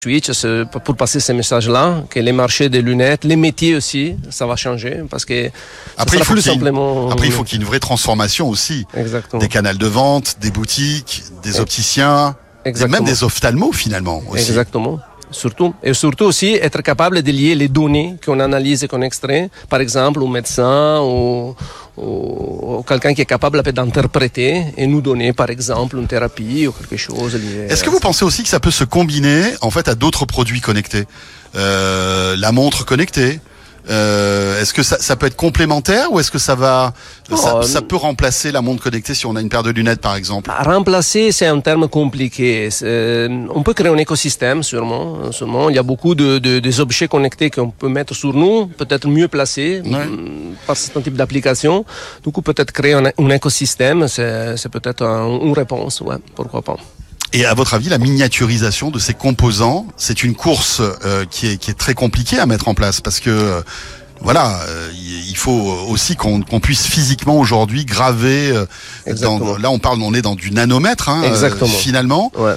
Switch, c'est pour passer ces messages-là, que les marchés des lunettes, les métiers aussi, ça va changer parce que après il faut plus simplement. Après il faut qu'il y ait une vraie transformation aussi. Exactement. Des canaux de vente, des boutiques, des opticiens, et même des ophtalmos finalement aussi. Exactement. Surtout aussi être capable de lier les données qu'on analyse et qu'on extrait, par exemple au médecin ou quelqu'un qui est capable d'interpréter et nous donner par exemple une thérapie ou quelque chose lié. Est-ce que vous pensez aussi que ça peut se combiner en fait à d'autres produits connectés, la montre connectée? Est-ce que ça peut être complémentaire ou est-ce que ça peut remplacer la montre connectée si on a une paire de lunettes par exemple? Remplacer, c'est un terme compliqué. On peut créer un écosystème sûrement. Il y a beaucoup des objets connectés qu'on peut mettre sur nous, peut-être mieux placés par certains types d'applications. Du coup, peut-être créer un écosystème, c'est peut-être une réponse. Ouais, pourquoi pas. Et à votre avis, la miniaturisation de ces composants, c'est une course qui est très compliquée à mettre en place parce que il faut aussi qu'on puisse physiquement aujourd'hui graver. On est dans du nanomètre, finalement. Ouais.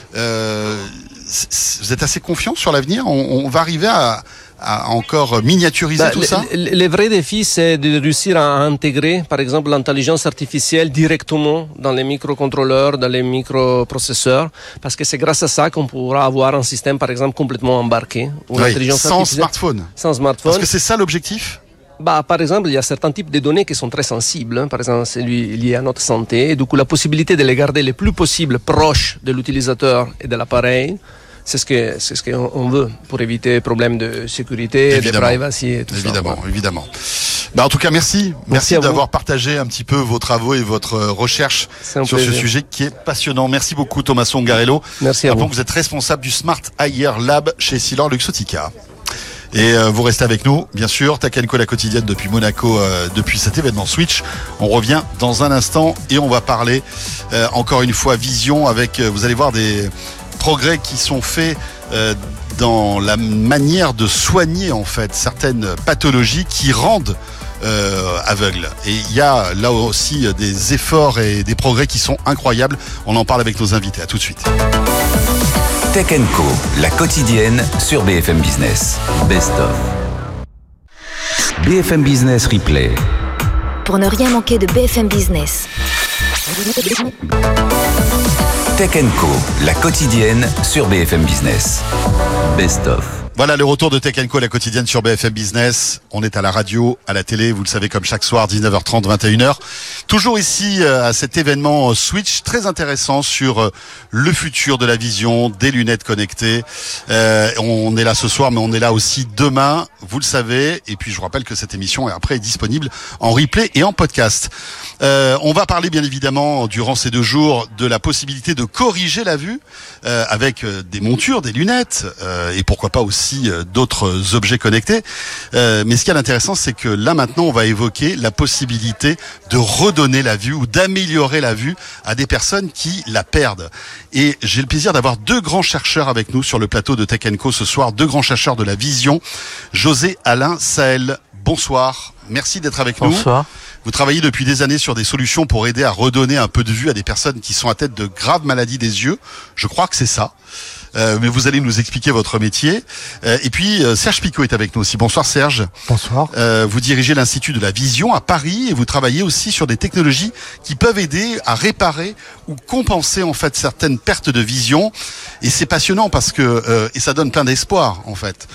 Vous êtes assez confiant sur l'avenir? On va arriver à encore miniaturiser tout ça? Le vrai défi, c'est de réussir à intégrer, par exemple, l'intelligence artificielle directement dans les microcontrôleurs, dans les microprocesseurs, parce que c'est grâce à ça qu'on pourra avoir un système, par exemple, complètement embarqué. Sans smartphone. Sans smartphone. Parce que c'est ça l'objectif? Par exemple, il y a certains types de données qui sont très sensibles. Par exemple, celui lié à notre santé. Et du coup, la possibilité de les garder le plus possible proches de l'utilisateur et de l'appareil, c'est ce qu'on veut pour éviter problèmes de sécurité, de privacy et tout ça. Évidemment. En tout cas, merci d'avoir partagé un petit peu vos travaux et votre recherche sur ce sujet qui est passionnant. Merci beaucoup Thomas Songarello. Merci à vous. Vous êtes responsable du Smart Eyewear Lab chez Essilor-Luxottica. Et vous restez avec nous, bien sûr. Tech & Co, la quotidienne depuis Monaco, depuis cet événement Switch. On revient dans un instant et on va parler encore une fois vision avec, vous allez voir des progrès qui sont faits dans la manière de soigner en fait certaines pathologies qui rendent aveugles. Et il y a là aussi des efforts et des progrès qui sont incroyables. On en parle avec nos invités. À tout de suite. Tech & Co, la quotidienne sur BFM Business. Best of. BFM Business Replay. Pour ne rien manquer de BFM Business. Tech & Co, la quotidienne sur BFM Business. Best of. Voilà le retour de Tech & Co, la quotidienne sur BFM Business. On est à la radio, à la télé, vous le savez comme chaque soir, 19h30, 21h. Toujours ici à cet événement Switch, très intéressant sur le futur de la vision, des lunettes connectées. On est là ce soir, mais on est là aussi demain, vous le savez. Et puis je vous rappelle que cette émission est disponible en replay et en podcast. On va parler bien évidemment durant ces 2 jours de la possibilité de corriger la vue avec des montures, des lunettes et pourquoi pas aussi d'autres objets connectés. Mais ce qui est intéressant, c'est que là maintenant, on va évoquer la possibilité de redonner la vue ou d'améliorer la vue à des personnes qui la perdent. Et j'ai le plaisir d'avoir 2 grands chercheurs avec nous sur le plateau de Tech & Co ce soir, 2 grands chercheurs de la vision, José Alain Sahel. Bonsoir, merci d'être avec nous. Bonsoir. Vous travaillez depuis des années sur des solutions pour aider à redonner un peu de vue à des personnes qui sont atteintes de graves maladies des yeux. Je crois que c'est ça. Mais vous allez nous expliquer votre métier. Et puis Serge Picot est avec nous aussi. Bonsoir Serge. Bonsoir. Vous dirigez l'Institut de la Vision à Paris et vous travaillez aussi sur des technologies qui peuvent aider à réparer ou compenser en fait certaines pertes de vision. Et c'est passionnant parce que et ça donne plein d'espoir en fait.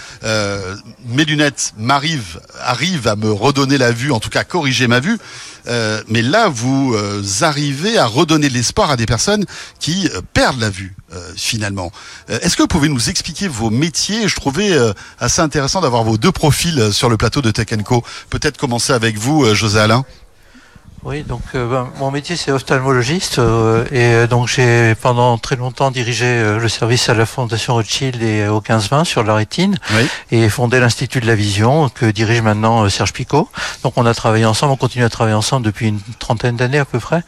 Mes lunettes arrivent à me redonner la vue, en tout cas à corriger ma vue. Mais là, vous arrivez à redonner de l'espoir à des personnes qui perdent la vue, finalement. Est-ce que vous pouvez nous expliquer vos métiers? Je trouvais assez intéressant d'avoir vos 2 profils sur le plateau de Tech & Co. Peut-être commencer avec vous, José Alain. Oui, donc mon métier c'est ophtalmologiste et donc j'ai pendant très longtemps dirigé le service à la Fondation Rothschild et au 15-20 sur la rétine et fondé l'Institut de la Vision que dirige maintenant Serge Picot. Donc on a travaillé ensemble, on continue à travailler ensemble depuis une 30aine d'années à peu près.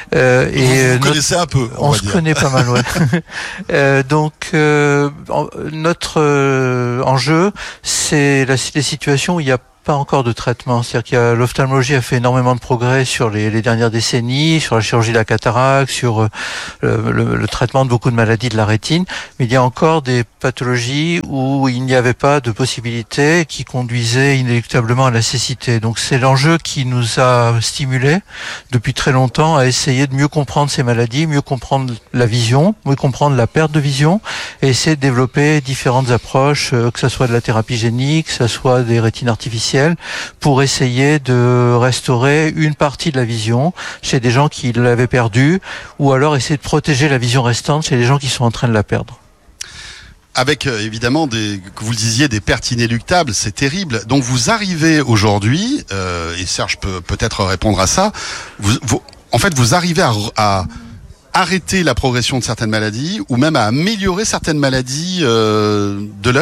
Vous connaissez un peu, on se connaît pas mal, ouais. Notre enjeu, c'est les situations où il y a pas encore de traitement. C'est-à-dire que l'ophtalmologie a fait énormément de progrès sur les dernières décennies, sur la chirurgie de la cataracte, sur le traitement de beaucoup de maladies de la rétine. Mais il y a encore des pathologies où il n'y avait pas de possibilité qui conduisait inéluctablement à la cécité. Donc c'est l'enjeu qui nous a stimulés depuis très longtemps à essayer de mieux comprendre ces maladies, mieux comprendre la vision, mieux comprendre la perte de vision et essayer de développer différentes approches, que ce soit de la thérapie génique, que ce soit des rétines artificielles, pour essayer de restaurer une partie de la vision chez des gens qui l'avaient perdue, ou alors essayer de protéger la vision restante chez les gens qui sont en train de la perdre. Avec évidemment que vous le disiez, des pertes inéluctables, c'est terrible. Donc vous arrivez aujourd'hui, et Serge peut peut-être répondre à ça, vous arrivez à arrêter la progression de certaines maladies, ou même à améliorer certaines maladies de l'œil ?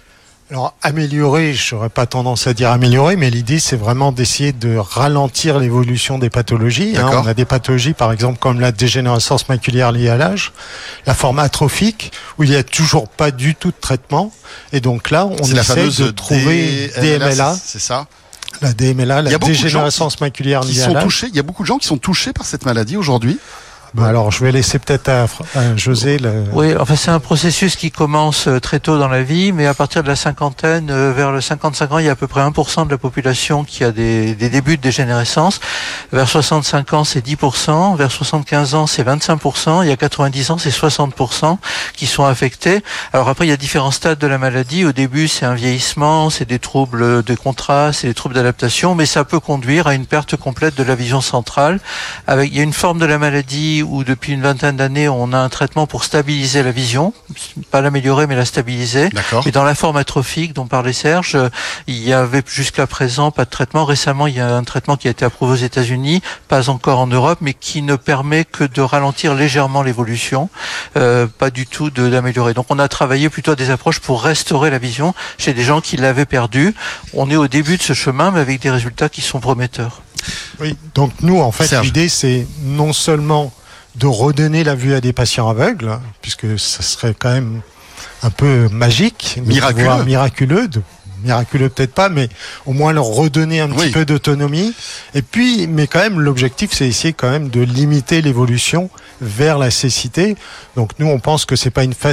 Alors améliorer, je n'aurais pas tendance à dire améliorer, mais l'idée c'est vraiment d'essayer de ralentir l'évolution des pathologies. On a des pathologies par exemple comme la dégénérescence maculaire liée à l'âge, la forme atrophique où il n'y a toujours pas du tout de traitement. Et donc là on essaie de trouver DMLA. C'est ça. La DMLA, la dégénérescence maculaire liée à l'âge. Il y a beaucoup de gens qui sont touchés par cette maladie aujourd'hui. Alors, je vais laisser peut-être à José. Oui, enfin, c'est un processus qui commence très tôt dans la vie, mais à partir de la cinquantaine, vers le 55 ans, il y a à peu près 1% de la population qui a des débuts de dégénérescence. Vers 65 ans, c'est 10%. Vers 75 ans, c'est 25%. Il y a 90 ans, c'est 60% qui sont affectés. Alors après, il y a différents stades de la maladie. Au début, c'est un vieillissement, c'est des troubles de contraste, c'est des troubles d'adaptation, mais ça peut conduire à une perte complète de la vision centrale. Il y a une forme de la maladie où depuis une vingtaine d'années, on a un traitement pour stabiliser la vision, pas l'améliorer, mais la stabiliser. D'accord. Et dans la forme atrophique dont parlait Serge, il y avait jusqu'à présent pas de traitement. Récemment, il y a un traitement qui a été approuvé aux États-Unis, pas encore en Europe, mais qui ne permet que de ralentir légèrement l'évolution, pas du tout d'améliorer. Donc on a travaillé plutôt à des approches pour restaurer la vision chez des gens qui l'avaient perdue. On est au début de ce chemin, mais avec des résultats qui sont prometteurs. Oui, donc nous, en fait, Serge. L'idée, c'est non seulement de redonner la vue à des patients aveugles, puisque ça serait quand même un peu magique, miraculeux peut-être pas, mais au moins leur redonner un petit peu d'autonomie. Et puis, mais quand même, l'objectif, c'est essayer quand même de limiter l'évolution vers la cécité. Donc nous, on pense que c'est pas une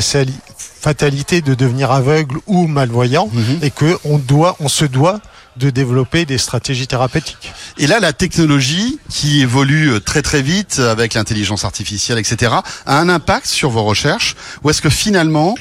fatalité de devenir aveugle ou malvoyant, et que on se doit de développer des stratégies thérapeutiques. Et là, la technologie qui évolue très très vite avec l'intelligence artificielle, etc., a un impact sur vos recherches, ou est-ce que finalement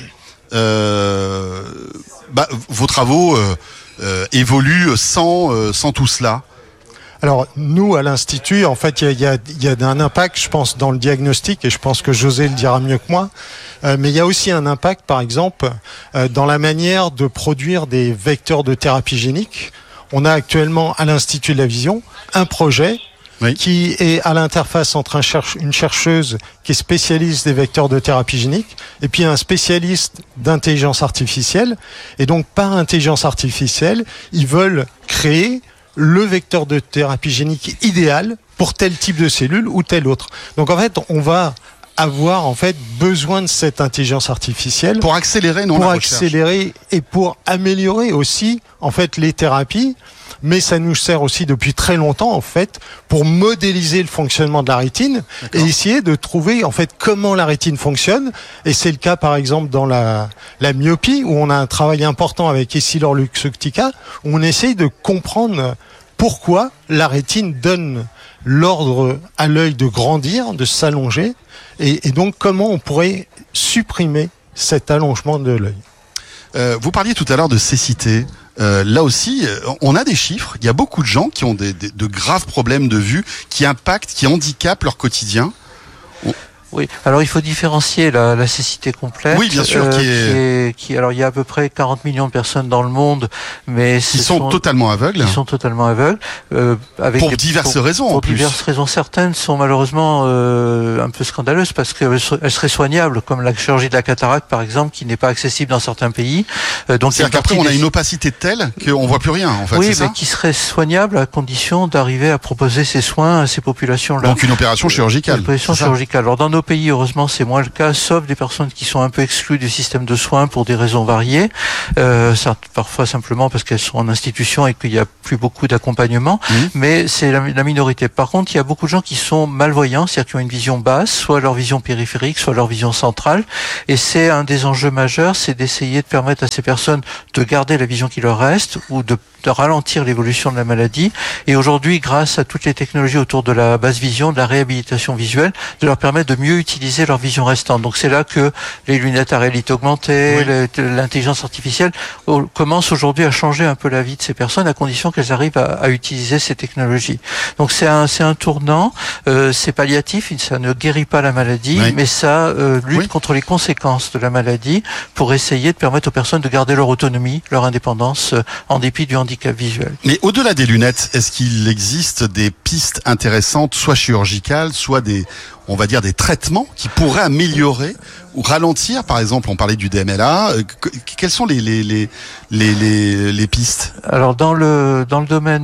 vos travaux évoluent sans tout cela ? Alors nous, à l'Institut, en fait, il y a un impact, je pense, dans le diagnostic, et je pense que José le dira mieux que moi, mais il y a aussi un impact, par exemple, dans la manière de produire des vecteurs de thérapie génique. On a actuellement, à l'Institut de la Vision, un projet qui est à l'interface entre une chercheuse qui est spécialiste des vecteurs de thérapie génique et puis un spécialiste d'intelligence artificielle. Et donc, par intelligence artificielle, ils veulent créer le vecteur de thérapie génique idéal pour tel type de cellule ou tel autre. Donc, en fait, on va avoir besoin de cette intelligence artificielle pour accélérer la recherche. Et pour améliorer aussi les thérapies, mais ça nous sert aussi depuis très longtemps pour modéliser le fonctionnement de la rétine. D'accord. Et essayer de trouver comment la rétine fonctionne. Et c'est le cas par exemple dans la myopie, où on a un travail important avec Essilor Luxottica, où on essaye de comprendre pourquoi la rétine donne l'ordre à l'œil de grandir, de s'allonger, et donc comment on pourrait supprimer cet allongement de l'œil. Vous parliez tout à l'heure de cécité. Là aussi, on a des chiffres. Il y a beaucoup de gens qui ont de graves problèmes de vue, qui impactent, qui handicapent leur quotidien. Oui, alors il faut différencier la cécité complète. Oui, bien sûr. Alors il y a à peu près 40 millions de personnes dans le monde, mais qui sont totalement aveugles. Ils sont totalement aveugles, pour diverses raisons. Pour diverses raisons. Certaines sont malheureusement un peu scandaleuses parce qu'elles seraient soignables, comme la chirurgie de la cataracte par exemple, qui n'est pas accessible dans certains pays. Donc c'est-à-dire qu'après on a une opacité telle qu'on voit plus rien. Oui, mais qui serait soignable à condition d'arriver à proposer ces soins à ces populations-là. Donc une opération chirurgale. Une opération chirurgicale. Alors dans nos nos pays, heureusement, c'est moins le cas, sauf des personnes qui sont un peu exclues du système de soins pour des raisons variées. Ça, parfois simplement parce qu'elles sont en institution et qu'il n'y a plus beaucoup d'accompagnement. Mais c'est la minorité. Par contre, il y a beaucoup de gens qui sont malvoyants, c'est-à-dire qui ont une vision basse, soit leur vision périphérique, soit leur vision centrale. Et c'est un des enjeux majeurs, c'est d'essayer de permettre à ces personnes de garder la vision qui leur reste ou de ralentir l'évolution de la maladie. Et aujourd'hui, grâce à toutes les technologies autour de la basse vision, de la réhabilitation visuelle, de leur permettre de mieux utiliser leur vision restante. Donc c'est là que les lunettes à réalité augmentée, l'intelligence artificielle commencent aujourd'hui à changer un peu la vie de ces personnes à condition qu'elles arrivent à utiliser ces technologies. Donc c'est un tournant, c'est palliatif, ça ne guérit pas la maladie, mais ça lutte contre les conséquences de la maladie pour essayer de permettre aux personnes de garder leur autonomie, leur indépendance en dépit du handicap visuel. Mais au-delà des lunettes, est-ce qu'il existe des pistes intéressantes, soit chirurgicales, soit on va dire des traitements qui pourraient améliorer ou ralentir, par exemple, on parlait du DMLA, quelles sont les pistes? Alors dans le domaine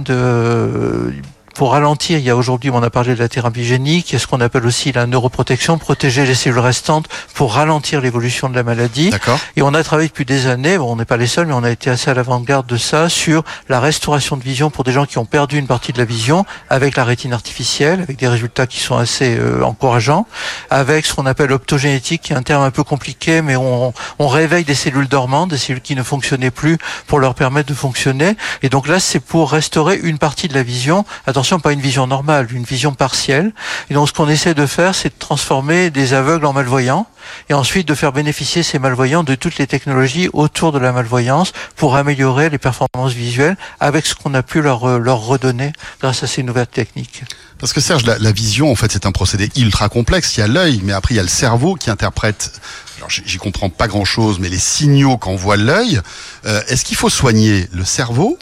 pour ralentir, il y a aujourd'hui, on a parlé de la thérapie génique, il y a ce qu'on appelle aussi la neuroprotection, protéger les cellules restantes pour ralentir l'évolution de la maladie. D'accord. Et on a travaillé depuis des années, on n'est pas les seuls, mais on a été assez à l'avant-garde de ça, sur la restauration de vision pour des gens qui ont perdu une partie de la vision, avec la rétine artificielle, avec des résultats qui sont assez encourageants, avec ce qu'on appelle l'optogénétique, qui est un terme un peu compliqué, mais on réveille des cellules dormantes, des cellules qui ne fonctionnaient plus, pour leur permettre de fonctionner. Et donc là, c'est pour restaurer une partie de la vision. Attention, pas une vision normale, une vision partielle. Et donc ce qu'on essaie de faire, c'est de transformer des aveugles en malvoyants et ensuite de faire bénéficier ces malvoyants de toutes les technologies autour de la malvoyance pour améliorer les performances visuelles avec ce qu'on a pu leur redonner grâce à ces nouvelles techniques. Parce que Serge, la vision, en fait, c'est un procédé ultra complexe. Il y a l'œil, mais après il y a le cerveau qui interprète. Alors j'y comprends pas grand-chose, mais les signaux qu'envoie l'œil. Est-ce qu'il faut soigner le cerveau,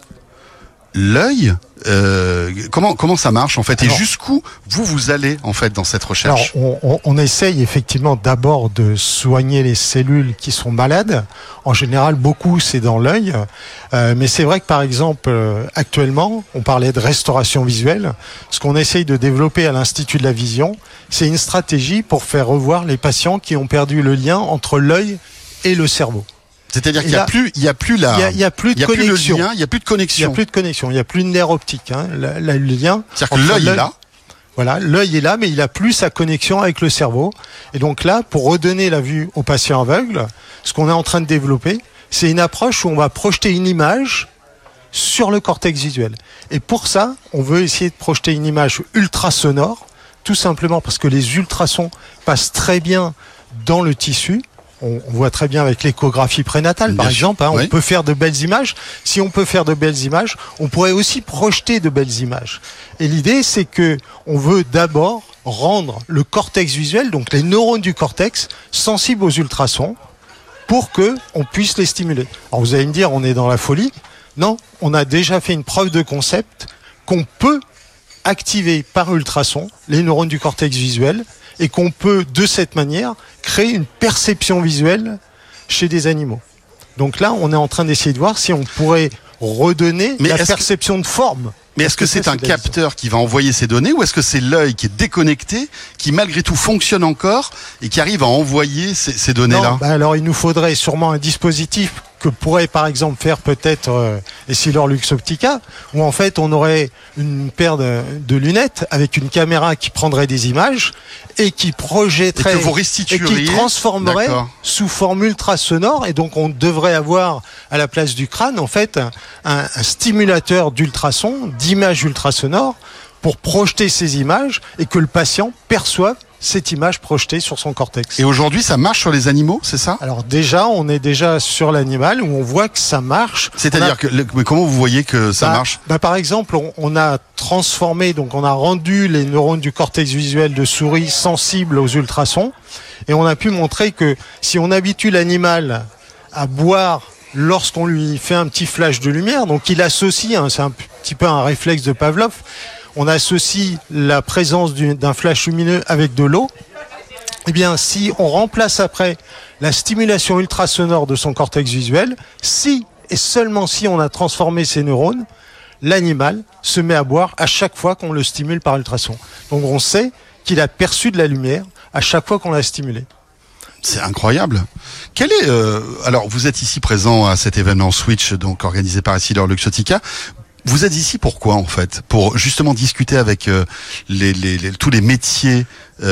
l'œil? Comment ça marche en fait? Et jusqu'où vous allez en fait dans cette recherche? Alors on essaye effectivement d'abord de soigner les cellules qui sont malades. En général, beaucoup c'est dans l'œil, mais c'est vrai que par exemple actuellement, on parlait de restauration visuelle. Ce qu'on essaye de développer à l'Institut de la Vision, c'est une stratégie pour faire revoir les patients qui ont perdu le lien entre l'œil et le cerveau. C'est-à-dire qu'il n'y a plus de connexion. Il n'y a plus de connexion. Il n'y a plus de nerf optique. Le lien. C'est-à-dire que l'œil est là. Voilà, l'œil est là, mais il a plus sa connexion avec le cerveau. Et donc là, pour redonner la vue aux patients aveugles, ce qu'on est en train de développer, c'est une approche où on va projeter une image sur le cortex visuel. Et pour ça, on veut essayer de projeter une image ultrasonore, tout simplement parce que les ultrasons passent très bien dans le tissu. On voit très bien avec l'échographie prénatale, par exemple, on peut faire de belles images. Si on peut faire de belles images, on pourrait aussi projeter de belles images. Et l'idée, c'est que on veut d'abord rendre le cortex visuel, donc les neurones du cortex, sensibles aux ultrasons, pour que on puisse les stimuler. Alors vous allez me dire, on est dans la folie. Non, on a déjà fait une preuve de concept qu'on peut activer par ultrasons les neurones du cortex visuel, et qu'on peut, de cette manière, créer une perception visuelle chez des animaux. Donc là, on est en train d'essayer de voir si on pourrait redonner la perception de forme. Mais est-ce que c'est un capteur qui va envoyer ces données ou est-ce que c'est l'œil qui est déconnecté, qui malgré tout fonctionne encore et qui arrive à envoyer ces données-là? Alors il nous faudrait sûrement un dispositif que pourrait par exemple faire peut-être Essilor Luxoptica, où en fait on aurait une paire de lunettes avec une caméra qui prendrait des images et qui projetterait et que vous restitueriez, et qui transformerait sous forme ultrasonore. Et donc on devrait avoir à la place du crâne en fait un stimulateur d'ultrasons, d'images ultrasonores pour projeter ces images et que le patient perçoive cette image projetée sur son cortex. Et aujourd'hui, ça marche sur les animaux, c'est ça? Alors déjà, on est déjà sur l'animal où on voit que ça marche. C'est-à-dire mais comment vous voyez que ça marche? Par exemple, on a transformé, donc on a rendu les neurones du cortex visuel de souris sensibles aux ultrasons et on a pu montrer que si on habitue l'animal à boire lorsqu'on lui fait un petit flash de lumière, donc il associe, c'est un petit peu un réflexe de Pavlov, on associe la présence d'un flash lumineux avec de l'eau. Eh bien, si on remplace après la stimulation ultrasonore de son cortex visuel, si et seulement si on a transformé ces neurones, l'animal se met à boire à chaque fois qu'on le stimule par ultrason. Donc on sait qu'il a perçu de la lumière à chaque fois qu'on l'a stimulé. C'est incroyable. Quel est alors vous êtes ici présent à cet événement Switch, donc organisé par EssilorLuxottica. Vous êtes ici pourquoi en fait? Pour justement discuter avec tous les métiers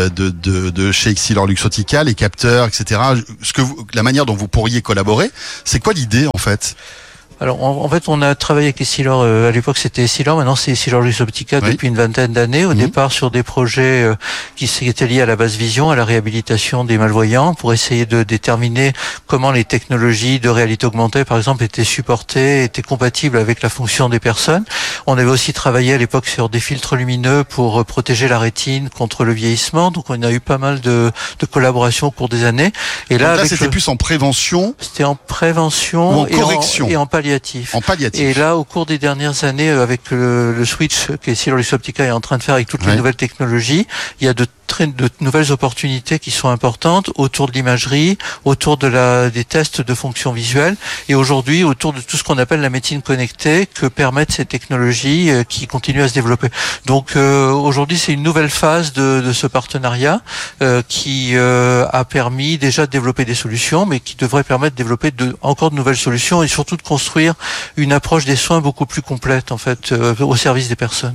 de chez EssilorLuxottica, les capteurs, etc. La manière dont vous pourriez collaborer, c'est quoi l'idée en fait? Alors en fait, on a travaillé avec Essilor, à l'époque c'était Essilor, maintenant c'est EssilorLuxottica depuis une vingtaine d'années, au départ sur des projets qui étaient liés à la basse vision, à la réhabilitation des malvoyants, pour essayer de déterminer comment les technologies de réalité augmentée, par exemple, étaient supportées, étaient compatibles avec la fonction des personnes. On avait aussi travaillé à l'époque sur des filtres lumineux pour protéger la rétine contre le vieillissement, donc on a eu pas mal de collaborations au cours des années. Et là c'était plus en prévention. C'était en prévention ou en correction et en palliatif. En palliatif. Et là, au cours des dernières années, avec le switch qu'EssilorLuxottica est en train de faire avec toutes les nouvelles technologies, il y a de nouvelles opportunités qui sont importantes autour de l'imagerie, autour des tests de fonction visuelle et aujourd'hui autour de tout ce qu'on appelle la médecine connectée que permettent ces technologies qui continuent à se développer. Donc aujourd'hui, c'est une nouvelle phase de ce partenariat qui a permis déjà de développer des solutions, mais qui devrait permettre de développer encore de nouvelles solutions et surtout de construire une approche des soins beaucoup plus complète en fait au service des personnes.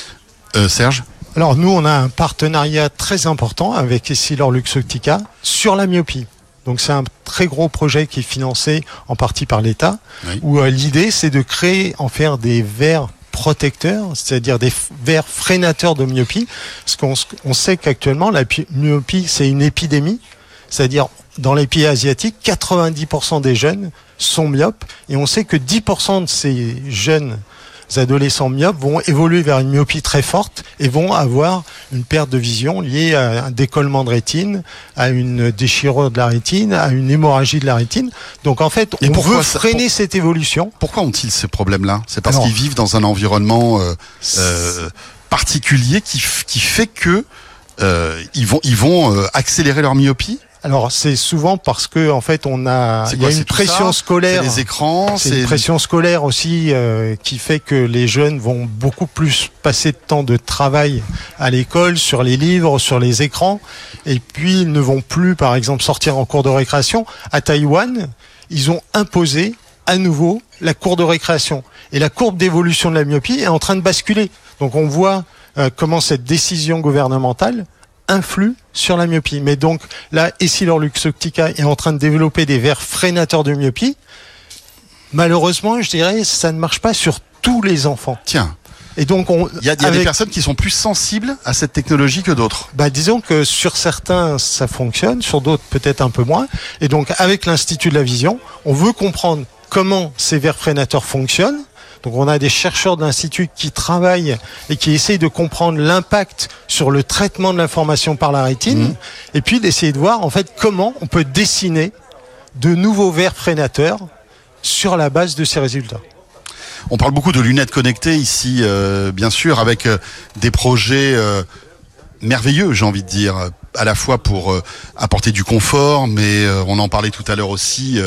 Serge? Alors nous, on a un partenariat très important avec EssilorLuxottica sur la myopie. Donc c'est un très gros projet qui est financé en partie par l'État, où l'idée c'est de créer, en faire des verres protecteurs, c'est-à-dire des verres freinateurs de myopie, parce qu'on sait qu'actuellement la myopie c'est une épidémie, c'est-à-dire dans les pays asiatiques, 90% des jeunes sont myopes, et on sait que 10% de ces jeunes adolescents myopes vont évoluer vers une myopie très forte et vont avoir une perte de vision liée à un décollement de rétine, à une déchirure de la rétine, à une hémorragie de la rétine. Donc en fait, on veut freiner cette évolution. Pourquoi ont-ils ces problèmes-là? C'est parce qu'ils vivent dans un environnement particulier qui fait que ils vont accélérer leur myopie? Alors c'est souvent parce que en fait il y a une pression scolaire. C'est les écrans. C'est une pression scolaire aussi qui fait que les jeunes vont beaucoup plus passer de temps de travail à l'école, sur les livres, sur les écrans, et puis ils ne vont plus par exemple sortir en cours de récréation. À Taïwan, ils ont imposé à nouveau la cour de récréation et la courbe d'évolution de la myopie est en train de basculer. Donc on voit comment cette décision gouvernementale influe sur la myopie. Mais donc là, EssilorLuxottica est en train de développer des verres freinateurs de myopie. Malheureusement, je dirais, ça ne marche pas sur tous les enfants. Tiens. Et donc il y a des personnes qui sont plus sensibles à cette technologie que d'autres. Disons que sur certains ça fonctionne, sur d'autres peut-être un peu moins. Et donc avec l'Institut de la Vision, on veut comprendre comment ces verres freinateurs fonctionnent. Donc on a des chercheurs de l'Institut qui travaillent et qui essayent de comprendre l'impact sur le traitement de l'information par la rétine et puis d'essayer de voir en fait comment on peut dessiner de nouveaux verres freinateurs sur la base de ces résultats. On parle beaucoup de lunettes connectées ici, bien sûr, avec des projets merveilleux, j'ai envie de dire, à la fois pour apporter du confort, mais on en parlait tout à l'heure aussi,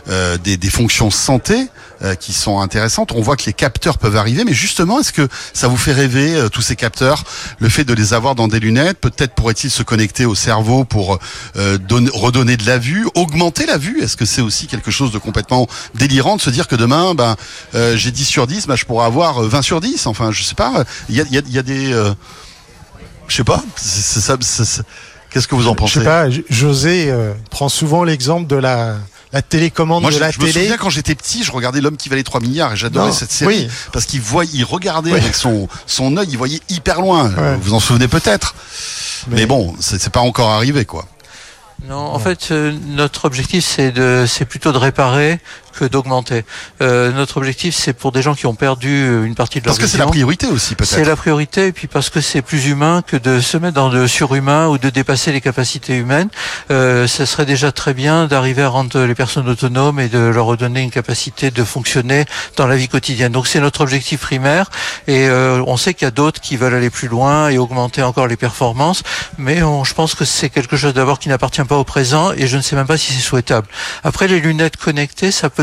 des fonctions santé qui sont intéressantes. On voit que les capteurs peuvent arriver, mais justement, est-ce que ça vous fait rêver, tous ces capteurs, le fait de les avoir dans des lunettes? Peut-être pourraient-ils se connecter au cerveau pour redonner de la vue, augmenter la vue? Est-ce que c'est aussi quelque chose de complètement délirant de se dire que demain, j'ai 10 sur 10, je pourrais avoir 20 sur 10? Enfin, je sais pas, il y a des... je sais pas, c'est ça. Qu'est-ce que vous en pensez? Je sais pas, José prend souvent l'exemple de la télécommande de la télé. Moi, je me souviens quand j'étais petit, je regardais L'homme qui valait 3 milliards et j'adorais cette série parce qu'il regardait avec son œil, il voyait hyper loin. Vous vous en souvenez peut-être. Mais bon, c'est pas encore arrivé, quoi. Non, en fait, notre objectif c'est plutôt de réparer que d'augmenter. Notre objectif, c'est pour des gens qui ont perdu une partie de leur vision. Parce que c'est la priorité aussi, peut-être. C'est la priorité, et puis parce que c'est plus humain que de se mettre dans le surhumain ou de dépasser les capacités humaines. Ça serait déjà très bien d'arriver à rendre les personnes autonomes et de leur redonner une capacité de fonctionner dans la vie quotidienne. Donc c'est notre objectif primaire, et on sait qu'il y a d'autres qui veulent aller plus loin et augmenter encore les performances, mais je pense que c'est quelque chose d'abord qui n'appartient pas au présent, et je ne sais même pas si c'est souhaitable. Après, les lunettes connectées, ça peut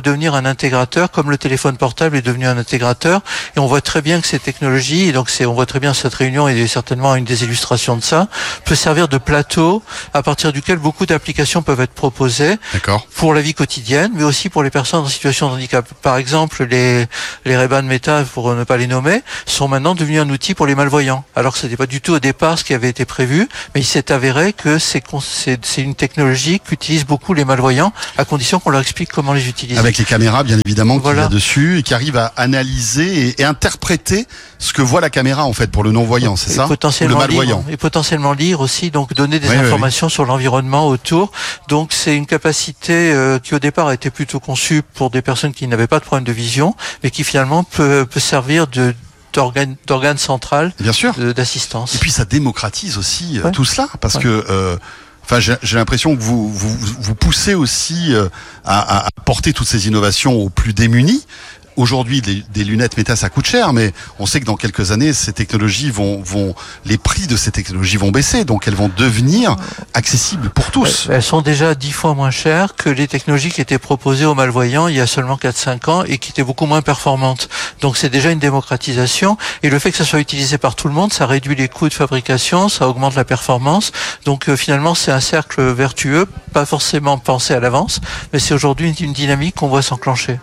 devenir un intégrateur, comme le téléphone portable est devenu un intégrateur. Et on voit très bien que ces technologies, et donc on voit très bien cette réunion, et certainement une des illustrations de ça, peut servir de plateau à partir duquel beaucoup d'applications peuvent être proposées. D'accord. Pour la vie quotidienne, mais aussi pour les personnes en situation de handicap. Par exemple, les Ray-Ban Meta, pour ne pas les nommer, sont maintenant devenus un outil pour les malvoyants. Alors que ce n'était pas du tout au départ ce qui avait été prévu, mais il s'est avéré que c'est une technologie qu'utilisent beaucoup les malvoyants, à condition qu'on leur explique comment les utiliser. Avec les caméras, bien évidemment, qu'il y voilà. a dessus, et qui arrivent à analyser et interpréter ce que voit la caméra, en fait, pour le non-voyant, c'est ça? Ou le malvoyant. Et potentiellement lire aussi, donc donner des informations sur l'environnement autour. Donc c'est une capacité qui au départ a été plutôt conçue pour des personnes qui n'avaient pas de problème de vision, mais qui finalement peut servir d'organe central, bien sûr, d'assistance. Et puis ça démocratise aussi tout cela, parce que j'ai l'impression que vous poussez aussi à porter toutes ces innovations aux plus démunis. Aujourd'hui, des lunettes Meta, ça coûte cher, mais on sait que dans quelques années, ces technologies les prix de ces technologies vont baisser, donc elles vont devenir accessibles pour tous. Elles sont déjà 10 fois moins chères que les technologies qui étaient proposées aux malvoyants il y a seulement 4-5 ans et qui étaient beaucoup moins performantes. Donc c'est déjà une démocratisation, et le fait que ça soit utilisé par tout le monde, ça réduit les coûts de fabrication, ça augmente la performance. Donc finalement, c'est un cercle vertueux, pas forcément pensé à l'avance, mais c'est aujourd'hui une dynamique qu'on voit s'enclencher.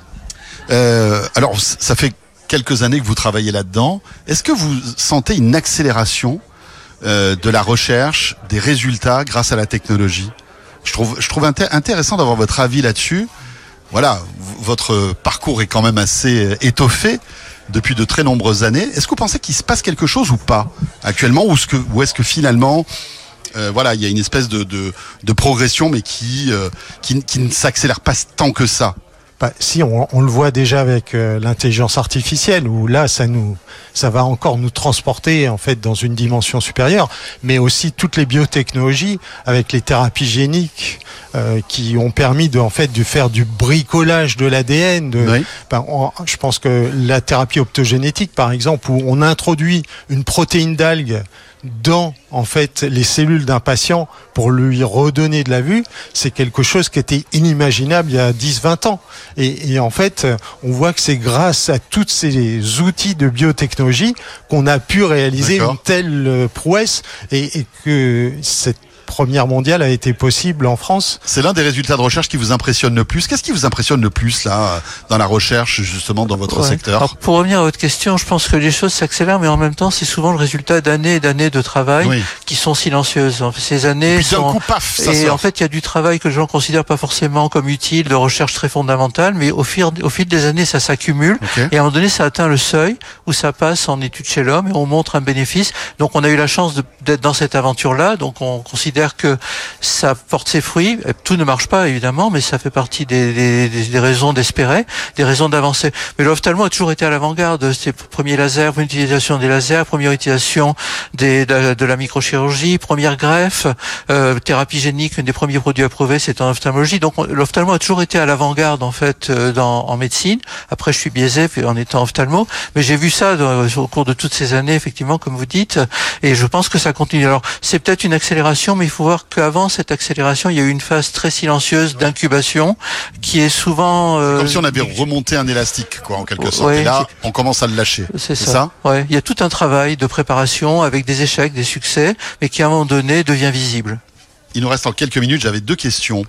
Alors, ça fait quelques années que vous travaillez là-dedans. Est-ce que vous sentez une accélération de la recherche, des résultats grâce à la technologie? Je trouve intéressant d'avoir votre avis là-dessus. Voilà, votre parcours est quand même assez étoffé depuis de très nombreuses années. Est-ce que vous pensez qu'il se passe quelque chose ou pas actuellement, ou est-ce que finalement il y a une espèce de progression, mais qui ne s'accélère pas tant que ça? Si, on le voit déjà avec l'intelligence artificielle, où là, ça va encore nous transporter en fait dans une dimension supérieure, mais aussi toutes les biotechnologies avec les thérapies géniques qui ont permis de faire du bricolage de l'ADN. Je pense que la thérapie optogénétique, par exemple, où on introduit une protéine d'algue dans en fait les cellules d'un patient pour lui redonner de la vue, c'est quelque chose qui était inimaginable il y a 10-20 ans. Et en fait, on voit que c'est grâce à tous ces outils de biotechnologie qu'on a pu réaliser une telle prouesse, et que cette première mondiale a été possible en France. C'est l'un des résultats de recherche qui vous impressionne le plus. Qu'est-ce qui vous impressionne le plus là dans la recherche, justement, dans votre secteur? Alors, pour revenir à votre question, je pense que les choses s'accélèrent, mais en même temps, c'est souvent le résultat d'années et d'années de travail qui sont silencieuses. Ces années et puis d'un coup, paf, ça sort. En fait, il y a du travail que les gens considèrent pas forcément comme utile, de recherche très fondamentale, mais au fil des années, ça s'accumule. Et à un moment donné, ça atteint le seuil où ça passe en étude chez l'homme et on montre un bénéfice. Donc, on a eu la chance d'être dans cette aventure-là. Donc, on considère que ça porte ses fruits. Tout ne marche pas, évidemment, mais ça fait partie des raisons d'espérer, des raisons d'avancer. Mais l'ophtalmo a toujours été à l'avant-garde. C'est premier laser, première utilisation des lasers, première utilisation de la microchirurgie, première greffe, thérapie génique, un des premiers produits approuvés, c'est en ophtalmologie. Donc l'ophtalmo a toujours été à l'avant-garde, en fait, en médecine. Après, je suis biaisé en étant ophtalmo, mais j'ai vu ça au cours de toutes ces années, effectivement, comme vous dites, et je pense que ça continue. Alors, c'est peut-être une accélération, mais il faut voir qu'avant cette accélération, il y a eu une phase très silencieuse d'incubation qui est souvent... comme si on avait remonté un élastique, quoi, en quelque sorte. Et là, on commence à le lâcher. C'est ça. Ouais. Il y a tout un travail de préparation avec des échecs, des succès, mais qui à un moment donné devient visible. Il nous reste en quelques minutes, j'avais 2 questions.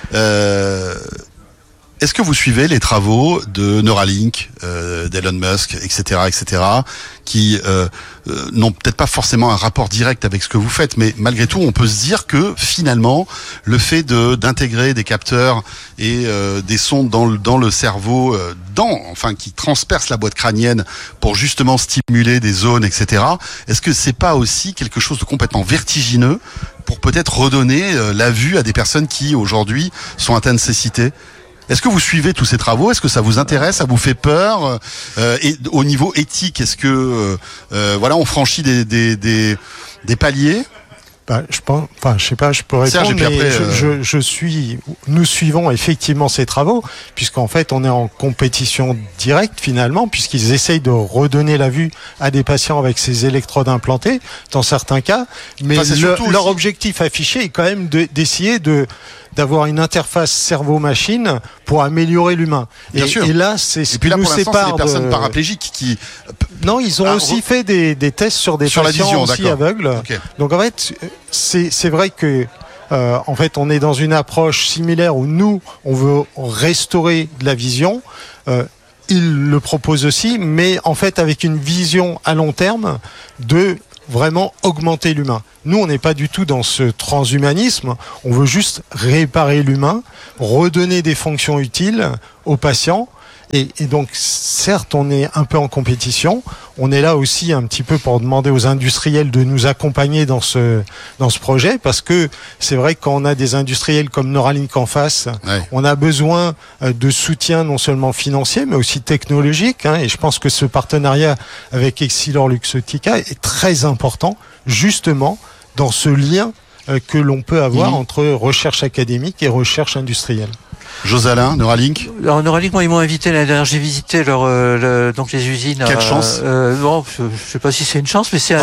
Est-ce que vous suivez les travaux de Neuralink, d'Elon Musk, etc., qui n'ont peut-être pas forcément un rapport direct avec ce que vous faites, mais malgré tout, on peut se dire que finalement, le fait d'intégrer des capteurs et des sondes dans le cerveau, qui transpercent la boîte crânienne pour justement stimuler des zones, etc., est-ce que c'est pas aussi quelque chose de complètement vertigineux pour peut-être redonner la vue à des personnes qui aujourd'hui sont atteintes de cécité? Est-ce que vous suivez tous ces travaux? Est-ce que ça vous intéresse? Ça vous fait peur? Et au niveau éthique, est-ce que on franchit des paliers? Je sais pas, je peux répondre, mais nous suivons effectivement ces travaux, puisqu'en fait, on est en compétition directe finalement, puisqu'ils essayent de redonner la vue à des patients avec ces électrodes implantées, dans certains cas, mais leur objectif affiché est quand même d'essayer d'avoir une interface cerveau-machine pour améliorer l'humain. Bien sûr. Et là, c'est ce qui nous sépare. Et puis là, pour l'instant, c'est des personnes paraplégiques qui... Non, ils ont aussi fait des tests sur des patients aussi aveugles. Okay. Donc en fait, c'est vrai que en fait, on est dans une approche similaire où nous, on veut restaurer de la vision. Ils le proposent aussi, mais en fait avec une vision à long terme de vraiment augmenter l'humain. Nous, on n'est pas du tout dans ce transhumanisme. On veut juste réparer l'humain, redonner des fonctions utiles aux patients. Et donc, certes, on est un peu en compétition. On est là aussi un petit peu pour demander aux industriels de nous accompagner dans ce projet, parce que c'est vrai que quand on a des industriels comme Neuralink en face, on a besoin de soutien non seulement financier, mais aussi technologique. Et je pense que ce partenariat avec Essilor-Luxottica est très important, justement, dans ce lien que l'on peut avoir entre recherche académique et recherche industrielle. Josalin, Neuralink. Alors Neuralink, moi ils m'ont invité l'année dernière, j'ai visité donc les usines. Quelle chance. Bon, je sais pas si c'est une chance, mais c'est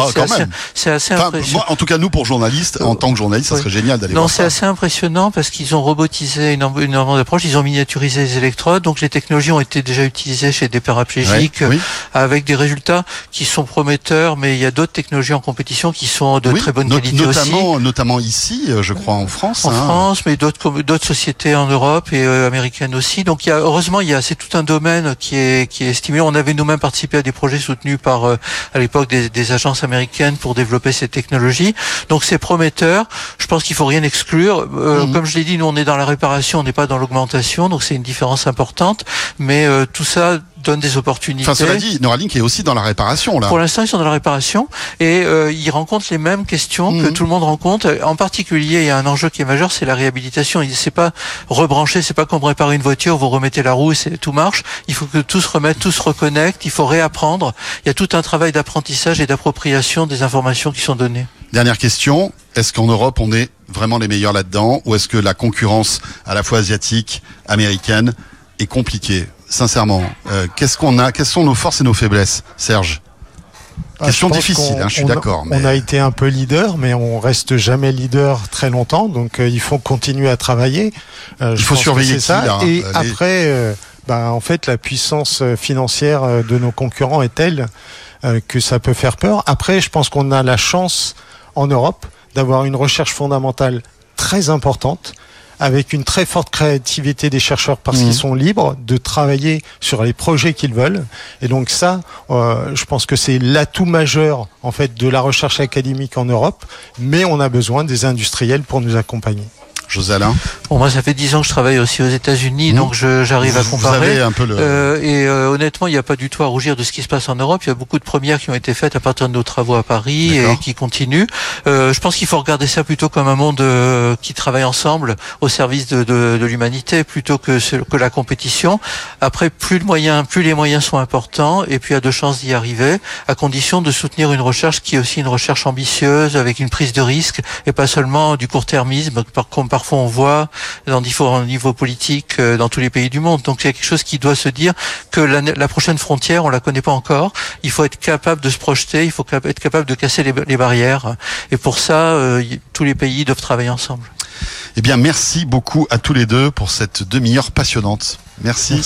assez impressionnant. Moi, en tout cas, nous pour journalistes, en tant que journalistes, ça serait génial d'aller voir ça. Non, c'est assez impressionnant parce qu'ils ont robotisé énormément d'approches, ils ont miniaturisé les électrodes, donc les technologies ont été déjà utilisées chez des paraplégiques avec des résultats qui sont prometteurs, mais il y a d'autres technologies en compétition qui sont de très bonne qualité aussi. Notamment ici, je crois en France. En France, mais d'autres sociétés en Europe et américaine aussi. Donc heureusement c'est tout un domaine qui est stimulant. On avait nous-mêmes participé à des projets soutenus par à l'époque des agences américaines pour développer ces technologies. Donc c'est prometteur. Je pense qu'il faut rien exclure. Comme je l'ai dit, nous on est dans la réparation, on n'est pas dans l'augmentation, donc c'est une différence importante. Mais tout ça donne des opportunités. Enfin, cela dit, Neuralink est aussi dans la réparation là. Pour l'instant, ils sont dans la réparation et ils rencontrent les mêmes questions que tout le monde rencontre. En particulier, il y a un enjeu qui est majeur, c'est la réhabilitation. C'est pas rebrancher, c'est pas comme réparer une voiture, vous remettez la roue et tout marche. Il faut que tout se remette, tout se reconnecte. Il faut réapprendre. Il y a tout un travail d'apprentissage et d'appropriation des informations qui sont données. Dernière question. Est-ce qu'en Europe, on est vraiment les meilleurs là-dedans, ou est-ce que la concurrence à la fois asiatique, américaine, est compliquée? Sincèrement, qu'est-ce qu'on a? Quelles sont nos forces et nos faiblesses, Serge? Question difficile, je suis d'accord. On a été un peu leader, mais on reste jamais leader très longtemps, donc il faut continuer à travailler. Il faut surveiller ça. Et après, en fait, la puissance financière de nos concurrents est telle que ça peut faire peur. Après, je pense qu'on a la chance en Europe d'avoir une recherche fondamentale très importante, avec une très forte créativité des chercheurs parce qu'ils sont libres de travailler sur les projets qu'ils veulent. Et donc ça, je pense que c'est l'atout majeur en fait de la recherche académique en Europe, mais on a besoin des industriels pour nous accompagner. Josalin. Bon, moi, ça fait 10 ans que je travaille aussi aux États-Unis, donc j'arrive à comparer. Vous avez un peu honnêtement, il n'y a pas du tout à rougir de ce qui se passe en Europe. Il y a beaucoup de premières qui ont été faites à partir de nos travaux à Paris et qui continuent. Je pense qu'il faut regarder ça plutôt comme un monde qui travaille ensemble au service de l'humanité plutôt que la compétition. Après, plus les moyens sont importants, et puis il y a de chances d'y arriver, à condition de soutenir une recherche qui est aussi une recherche ambitieuse, avec une prise de risque et pas seulement du court-termisme, comme parfois on voit dans différents niveaux politiques dans tous les pays du monde. Donc il y a quelque chose qui doit se dire que la prochaine frontière, on la connaît pas encore. Il faut être capable de se projeter, il faut être capable de casser les barrières. Et pour ça, tous les pays doivent travailler ensemble. Eh bien, merci beaucoup à tous les deux pour cette demi-heure passionnante. Merci.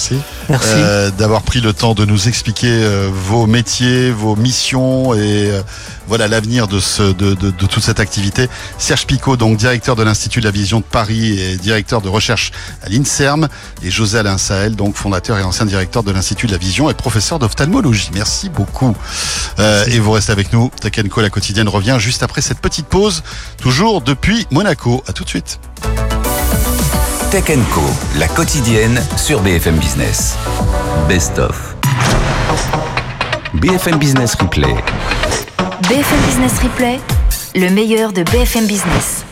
D'avoir pris le temps de nous expliquer vos métiers, vos missions et voilà l'avenir de toute cette activité. Serge Picot, donc directeur de l'Institut de la Vision de Paris et directeur de recherche à l'INSERM, et José Alain Sahel, donc fondateur et ancien directeur de l'Institut de la Vision et professeur d'ophtalmologie. Merci beaucoup. Et vous restez avec nous. Tech & Co, la quotidienne, revient juste après cette petite pause, toujours depuis Monaco. À tout de suite. Tech & Co, la quotidienne sur BFM Business. Best of. BFM Business Replay. BFM Business Replay, le meilleur de BFM Business.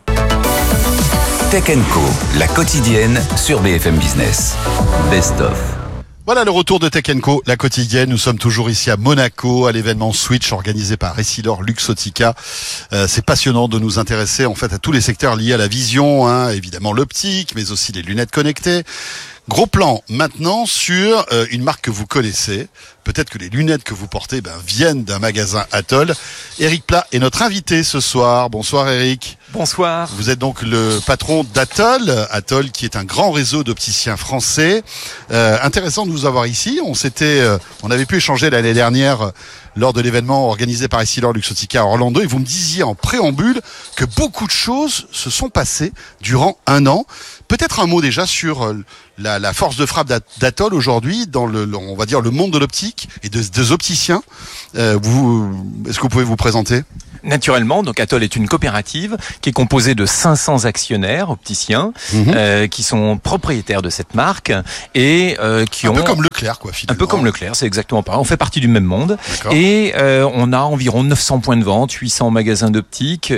Tech & Co, la quotidienne sur BFM Business. Best of. Voilà le retour de Tech & Co, la quotidienne. Nous sommes toujours ici à Monaco, à l'événement Switch organisé par Essilor-Luxottica. C'est passionnant de nous intéresser en fait à tous les secteurs liés à la vision, évidemment l'optique, mais aussi les lunettes connectées. Gros plan maintenant sur une marque que vous connaissez. Peut-être que les lunettes que vous portez viennent d'un magasin Atoll. Eric Plat est notre invité ce soir. Bonsoir Eric. Bonsoir. Vous êtes donc le patron d'Atoll. Atoll qui est un grand réseau d'opticiens français. Intéressant de vous avoir ici. On avait pu échanger l'année dernière lors de l'événement organisé par Essilor Luxottica à Orlando, et vous me disiez en préambule que beaucoup de choses se sont passées durant un an. Peut-être un mot déjà sur la force de frappe d'Atoll aujourd'hui dans on va dire le monde de l'optique et des opticiens. Est-ce que vous pouvez vous présenter ? Naturellement, donc Atoll est une coopérative qui est composée de 500 actionnaires opticiens qui sont propriétaires de cette marque et qui ont... Un peu comme Leclerc, quoi, finalement. Un peu comme Leclerc, c'est exactement pareil. On fait partie du même monde. D'accord. Et on a environ 900 points de vente, 800 magasins d'optique